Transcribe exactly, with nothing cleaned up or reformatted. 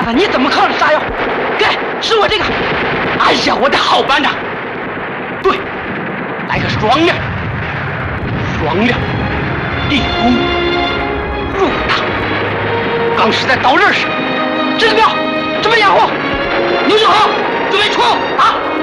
瞎子，你怎么靠着炸药？给，是我这个。 哎呀，我的好班长。对，来个双面，双面，立功入党。刚是在刀刃上，这个标，准备掩护。刘俊豪，准备冲啊！